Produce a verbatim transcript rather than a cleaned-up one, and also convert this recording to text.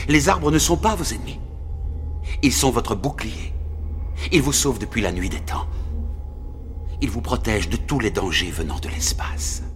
Les arbres ne sont pas vos ennemis. Ils sont votre bouclier. Ils vous sauvent depuis la nuit des temps. Ils vous protègent de tous les dangers venant de l'espace.